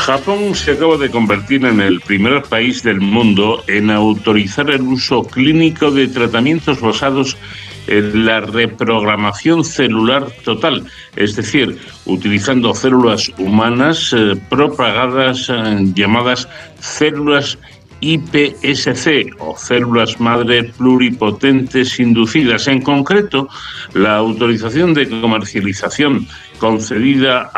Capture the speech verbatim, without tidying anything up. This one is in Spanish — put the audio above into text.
Japón se acaba de convertir en el primer país del mundo en autorizar el uso clínico de tratamientos basados en la reprogramación celular total, es decir, utilizando células humanas eh, propagadas eh, llamadas células I P S C o células madre pluripotentes inducidas. En concreto, la autorización de comercialización concedida